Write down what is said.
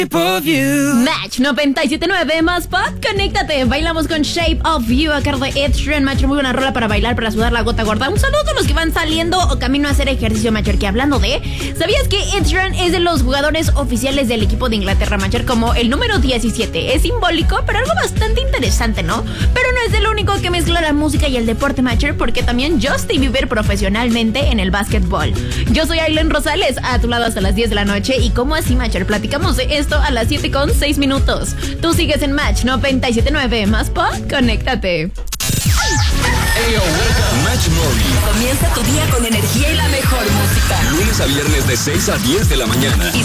Match 97.9 más pop, conéctate. Bailamos con Shape of You a cargo de Ed Sheeran. Match, muy buena rola para bailar, para sudar la gota gorda. Un saludo a los que van saliendo o camino a hacer ejercicio, Matcher. Que hablando de, ¿sabías que Ed Sheeran es de los jugadores oficiales del equipo de Inglaterra, Matcher? Como el número 17. Es simbólico, pero algo bastante interesante, ¿no? Pero no es el único que mezcla la música y el deporte, Matcher, porque también Justin Bieber profesionalmente en el básquetbol. Yo soy Aileen Rosales, a tu lado hasta las 10 de la noche. ¿Y cómo así, Matcher? Platicamos de esto a las 7:06 minutos. Tú sigues en Match 97.9 más pop, conéctate. Hey, yo, Match Morning. Comienza tu día con energía y la mejor música. Lunes a viernes de 6 a 10 de la mañana.